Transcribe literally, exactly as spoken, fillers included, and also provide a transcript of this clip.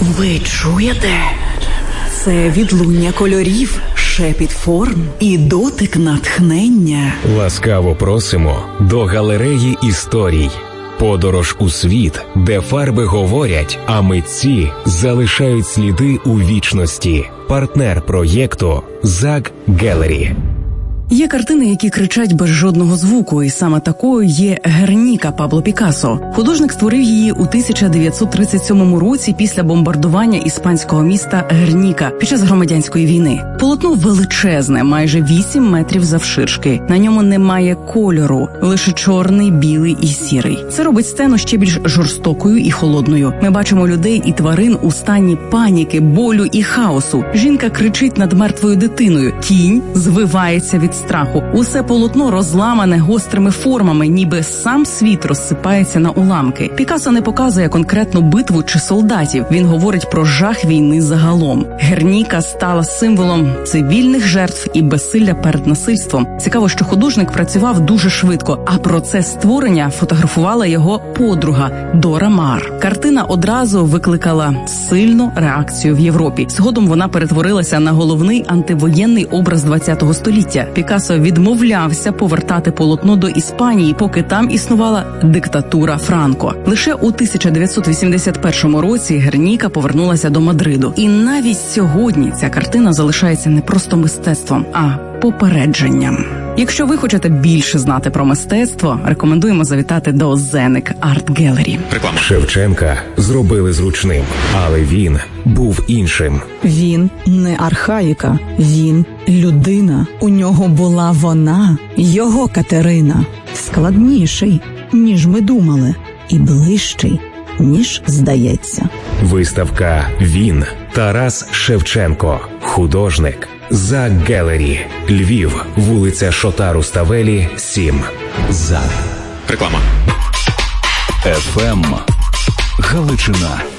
Ви чуєте? Це відлуння кольорів, шепіт форм і дотик натхнення. Ласкаво просимо до галереї історій. Подорож у світ, де фарби говорять, а митці залишають сліди у вічності. Партнер проєкту «Зак Гелері». Є картини, які кричать без жодного звуку, і саме такою є «Герніка» Пабло Пікассо. Художник створив її у тисяча дев'ятсот тридцять сьомому році після бомбардування іспанського міста Герніка під час громадянської війни. Полотно величезне, майже вісім метрів завширшки. На ньому немає кольору, лише чорний, білий і сірий. Це робить сцену ще більш жорстокою і холодною. Ми бачимо людей і тварин у стані паніки, болю і хаосу. Жінка кричить над мертвою дитиною. Тінь звивається від страху. Усе полотно розламане гострими формами, ніби сам світ розсипається на уламки. Пікассо не показує конкретну битву чи солдатів. Він говорить про жах війни загалом. Герніка стала символом цивільних жертв і безсилля перед насильством. Цікаво, що художник працював дуже швидко, а процес створення фотографувала його подруга Дора Maar. Картина одразу викликала сильну реакцію в Європі. Згодом вона перетворилася на головний антивоєнний образ ХХ століття. Пікассо відмовлявся повертати полотно до Іспанії, поки там існувала диктатура Франко. Лише у тисяча дев'ятсот вісімдесят першому році Герніка повернулася до Мадриду. І навіть сьогодні ця картина залишається не просто мистецтвом, а попередженням. Якщо ви хочете більше знати про мистецтво, рекомендуємо завітати до Зенек Арт Гелері. Реклама. Шевченка зробили зручним, але він був іншим. Він не архаїка, він людина. У нього була вона, його Катерина. Складніший, ніж ми думали, і ближчий, ніж здається. Виставка «Він» Тарас Шевченко. Художник. Зак Гелері. Львів. Вулиця Шота Руставелі, сім. Зак. Реклама. еф ем Галичина.